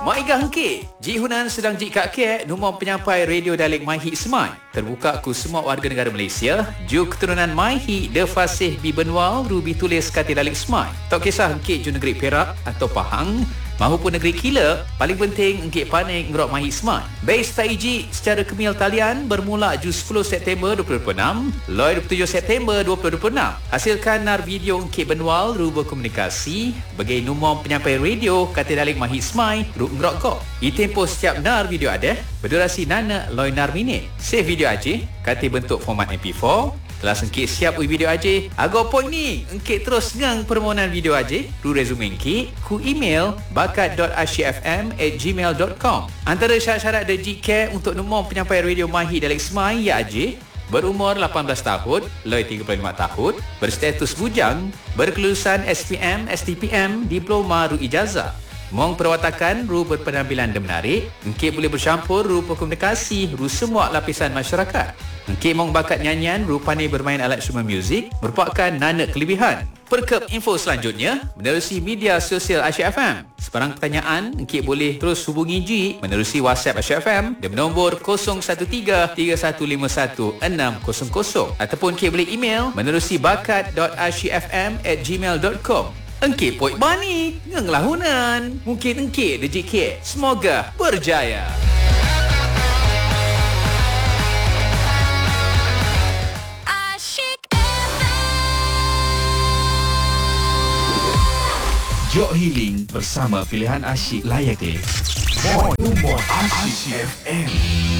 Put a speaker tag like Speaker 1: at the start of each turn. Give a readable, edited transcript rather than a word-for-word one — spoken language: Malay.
Speaker 1: Mak Iga Hengkit, Ji Hunan sedang Ji Kak Kek, nombor penyampai radio Dalek MyHit Smart. Terbuka ku semua warga negara Malaysia, ju keturunan MyHit, De Fasih Bi Benwal, Ruby tulis kata Dalek Smart. Tak kisah Hengkit ju negeri Perak atau Pahang, mahupun negeri Kila, paling penting Hengkit panik ngerok MyHit Smart. Base Taiji secara kemil talian bermula ju 10 September 2026, Loy 27 September 2026. Hasilkan nar video Hengkit Benwal, Ruba Komunikasi, bagi nombor penyampai radio kata Dalek MyHit Smart, ngerok kok. Tempo setiap nar video ada berdurasi nana loy nar minit. Save video aja kata bentuk format MP4. Telah Hengkit siap video aja. Agak poin ni Hengkit terus ngang permohonan video aja ru resume Hengkit ku email bakat.asyfm@gmail.com. Antara syarat-syarat The G-Care untuk nombor penyampai radio MyHit Dalek Smart ya aja berumur 18 tahun, loy 35 tahun, berstatus bujang, berkelulusan SPM, STPM, diploma ru ijazah. Mong perwatakan ru berpenampilan dan menarik, Hengkit boleh bercampur ru komunikasi ru semua lapisan masyarakat. Hengkit mong bakat nyanyian ru pandai bermain alat instrumen muzik merupakan nana kelebihan. Perkep info selanjutnya menerusi media sosial Asyik FM. Sebarang pertanyaan Hengkit boleh terus hubungi Ji menerusi WhatsApp Asyik FM di nombor 013-3151-600 ataupun Hengkit boleh email menerusi bakat.asyikfm@gmail.com. Hengkit poik bani, ngeng lahunan. Mungkin Hengkit The G-Care. Semoga berjaya.
Speaker 2: Jok Healing bersama pilihan asyik layak deh. Umur Asyik FM.